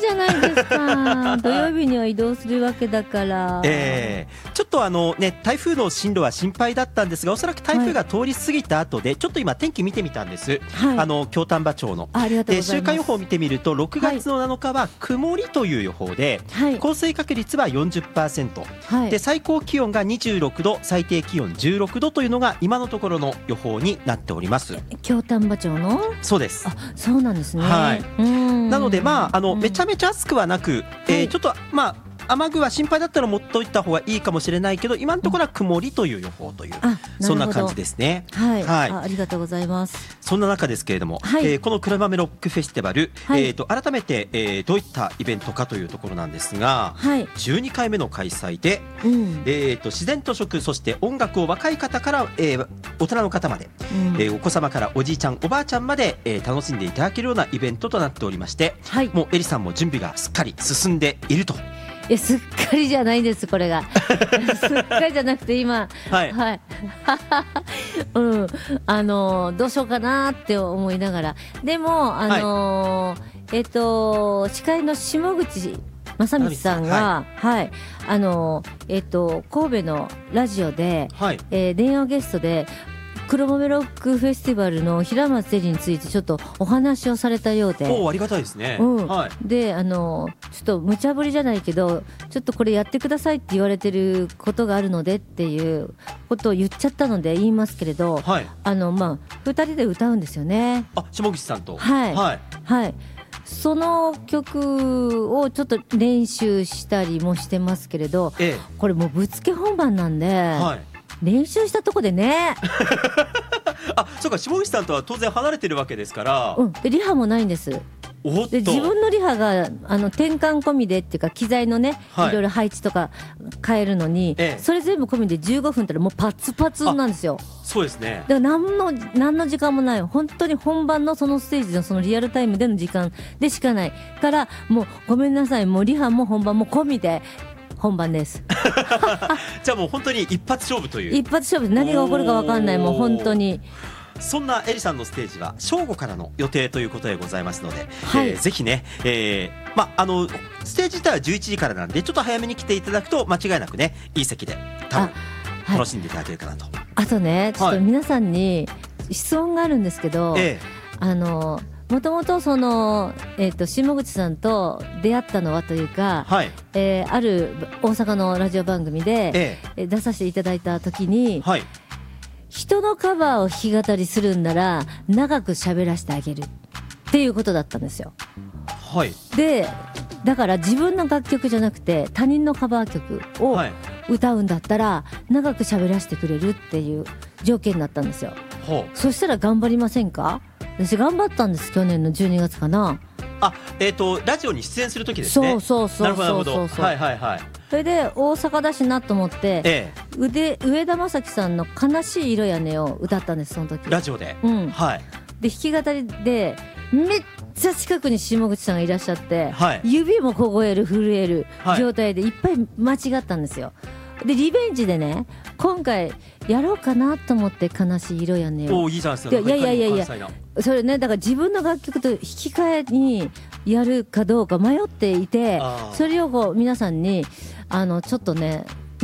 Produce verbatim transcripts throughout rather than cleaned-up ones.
じゃないですか土曜日には移動するわけだから、 えー、ちょっとあの、ね、台風の進路は心配だったんですが、おそらく台風が通り過ぎた後で、はい、ちょっと今天気見てみたんです、はい、あの京丹波町の。 ありがとうございます。 で週間予報を見てみるとろくがつのなのかは曇りという予報で、はい、降水確率は よんじゅっパーセント、はい、で最高気温がにじゅうろくど、最低気温じゅうろくどというのが今のところの予報になっております。 京丹波町の。 そうです。 あ、そうなんですね、 はい、 うんなので、まあ、あのめちゃめちゃ暑くはなく、えーはい、ちょっとまあ雨具は心配だったら持っといた方がいいかもしれないけど、今のところは曇りという予報という、うん、そんな感じですね。 はい、はい、あ, ありがとうございます。 そんな中ですけれども、はい、えー、この黒豆ロックフェスティバル、はい、えー、と改めて、えー、どういったイベントかというところなんですが、はい、じゅうにかいめの開催で、うん、えー、と自然と食、そして音楽を若い方から、えー、大人の方まで、うん、えー、お子様からおじいちゃんおばあちゃんまで、えー、楽しんでいただけるようなイベントとなっておりまして、はい、もうエリさんも準備がすっかり進んでいると。 いや、すっかりじゃないです、これがすっかりじゃなくて今、はいはい、うん、あのどうしようかなって思いながら、でもあの、はい、えっと司会の下口正光さんが、はい、はい、あのえっと神戸のラジオで、はい、えー、電話ゲストで黒豆ロックフェスティバルの平松エリについてちょっとお話をされたようで、 おありがたいですね、 うん、はい、であのちょっと無茶ぶりじゃないけど、ちょっとこれやってくださいって言われてることがあるのでっていうことを言っちゃったので言いますけれど、はい、あのまあふたりで歌うんですよね。 あ、下口さんと、 はい、はい、はい、その曲をちょっと練習したりもしてますけれど、ええ、これもうぶっつけ本番なんで、はい、練習したとこでねあ、そうか、下口さんとは当然離れてるわけですから、 うん、でリハもないんです。 おっと、 で自分のリハがあの転換込みでっていうか機材のね、はい、いろいろ配置とか変えるのに、ええ、それ全部込みでじゅうごふんったらもうパツパツなんですよ。 そうですね。 だから何の何の時間もない、本当に本番のそのステージのそのリアルタイムでの時間でしかないから、もうごめんなさい、もうリハも本番も込みで本番ですじゃあもう本当に一発勝負という。 一発勝負で何が起こるか分かんない、もう本当に。 そんなエリさんのステージは正午からの予定ということでございますので、はい、えー、ぜひね、えーま、あのステージ自体はじゅういちじからなんで、ちょっと早めに来ていただくと間違いなくね、いい席で多分楽しんでいただけるかなと。 あ,、はい、 あとね、ちょっと皆さんに質問があるんですけど、はい、えー、あのもともとその、えー、と下口さんと出会ったのはというか、はい、えー、ある大阪のラジオ番組で、えー、出させていただいた時に、はい、人のカバーを弾き語りするんなら長く喋らせてあげるっていうことだったんですよ。 はい、でだから自分の楽曲じゃなくて他人のカバー曲を歌うんだったら長く喋らせてくれるっていう条件だったんですよ。はあ、そしたら頑張りませんか？私頑張ったんです、去年のじゅうにがつかな。 あ、えーとラジオに出演する時ですね。 そうそうそうそうそうそう、 はいはいはい。 それで大阪だしなと思って、ええ、腕上田正樹さんの悲しい色やねを歌ったんです、その時ラジオで、 うん、 はい、 で弾き語りでめっちゃ近くに下口さんがいらっしゃって、はい、指も凍える震える状態でいっぱい間違ったんですよ。でリベンジでね、今回やろうかなと思って、悲しい色やねを。 おー、いいじゃないですか。 いやいやいやいや、それね、だから自分の楽曲と引き換えにやるかどうか迷っていて、それをこう皆さんにあのちょっとね、うん、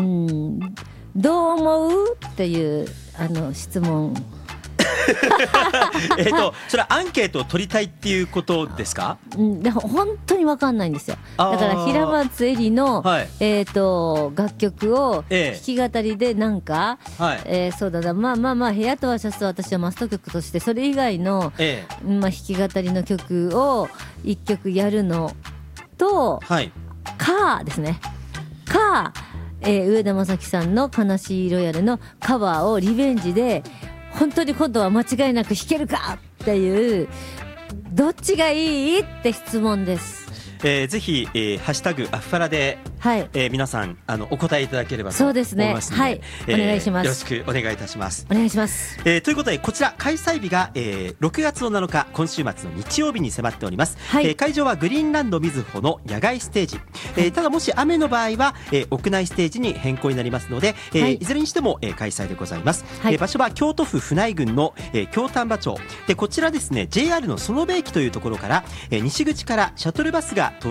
どう思うっていうあの質問えっとそれはアンケートを取りたいっていうことですか？ うん、だから本当に分かんないんですよ。だから平松絵里の、はい、えー、と楽曲を弾き語りでなんか、えええー、そうだな、まあまあまあ部屋とはシャツは私はマスト曲として、それ以外の、ええ、まあ、弾き語りの曲をいっきょくやるのと、はい、かですね、か、えー、上田正樹さんの悲しいロイヤルのカバーをリベンジで本当に今度は間違いなく弾けるかっていう、どっちがいいって質問です。 えー、ぜひ、えー、ハッシュタグアッファラで、はい、えー、皆さんあのお答えいただければと思いますので、そうですね、はい、 えー、お願いします。 よろしくお願いいたします。 お願いします。 えー、ということでこちら開催日が、えー、ろくがつのなのか、今週末の日曜日に迫っております。はい、えー、会場はグリーンランドみずほの野外ステージ、えー、ただもし雨の場合は、えー、屋内ステージに変更になりますので、えーはい、いずれにしても、えー、開催でございます。はい、えー、場所は京都府府内郡の、えー、京丹波町で、こちらですね ジェイアール の園部駅というところから、えー、西口からシャトルバスが到